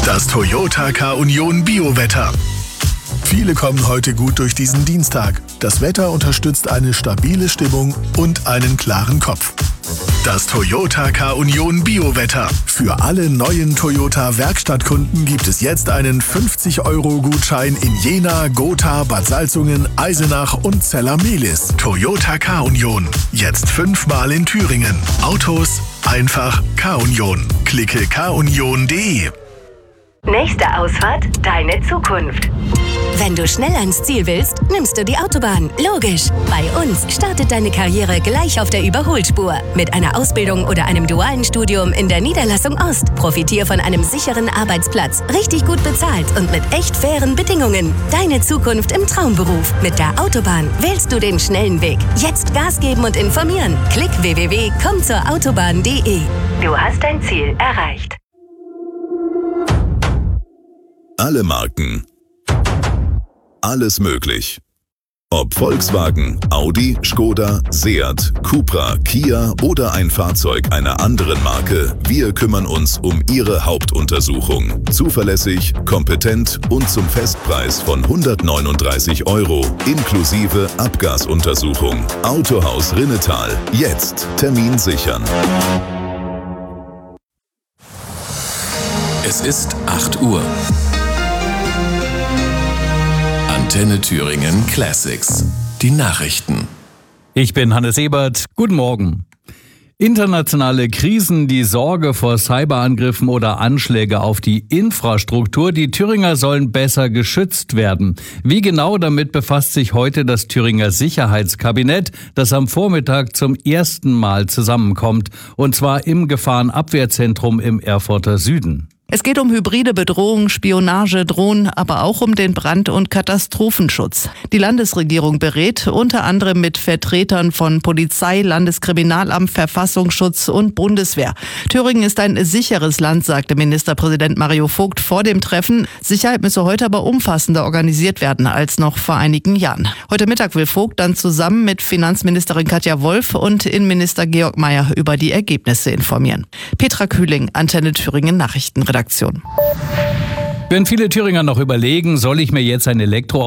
Das Toyota K-Union Biowetter. Viele kommen heute gut durch diesen Dienstag. Das Wetter unterstützt eine stabile Stimmung und einen klaren Kopf. Das Toyota K-Union Biowetter. Für alle neuen Toyota-Werkstattkunden gibt es jetzt einen 50-Euro-Gutschein in Jena, Gotha, Bad Salzungen, Eisenach und Zella-Mehlis. Toyota K-Union. Jetzt 5-mal in Thüringen. Autos einfach K-Union. Klicke kunion.de. Nächste Ausfahrt, deine Zukunft. Wenn du schnell ans Ziel willst, nimmst du die Autobahn. Logisch. Bei uns startet deine Karriere gleich auf der Überholspur. Mit einer Ausbildung oder einem dualen Studium in der Niederlassung Ost. Profitier von einem sicheren Arbeitsplatz, richtig gut bezahlt und mit echt fairen Bedingungen. Deine Zukunft im Traumberuf. Mit der Autobahn wählst du den schnellen Weg. Jetzt Gas geben und informieren. Klick www.kommzurautobahn.de. Du hast dein Ziel erreicht. Alle Marken. Alles möglich. Ob Volkswagen, Audi, Skoda, Seat, Cupra, Kia oder ein Fahrzeug einer anderen Marke, wir kümmern uns um Ihre Hauptuntersuchung. Zuverlässig, kompetent und zum Festpreis von 139 € inklusive Abgasuntersuchung. Autohaus Rinnetal. Jetzt Termin sichern. Es ist 8 Uhr. Antenne Thüringen Classics. Die Nachrichten. Ich bin Hannes Ebert. Guten Morgen. Internationale Krisen, die Sorge vor Cyberangriffen oder Anschläge auf die Infrastruktur. Die Thüringer sollen besser geschützt werden. Wie genau, damit befasst sich heute das Thüringer Sicherheitskabinett, das am Vormittag zum ersten Mal zusammenkommt. Und zwar im Gefahrenabwehrzentrum im Erfurter Süden. Es geht um hybride Bedrohung, Spionage, Drohnen, aber auch um den Brand- und Katastrophenschutz. Die Landesregierung berät unter anderem mit Vertretern von Polizei, Landeskriminalamt, Verfassungsschutz und Bundeswehr. Thüringen ist ein sicheres Land, sagte Ministerpräsident Mario Vogt vor dem Treffen. Sicherheit müsse heute aber umfassender organisiert werden als noch vor einigen Jahren. Heute Mittag will Vogt dann zusammen mit Finanzministerin Katja Wolf und Innenminister Georg Mayer über die Ergebnisse informieren. Petra Kühling, Antenne Thüringen Nachrichtenredaktion. Wenn viele Thüringer noch überlegen, soll ich mir jetzt ein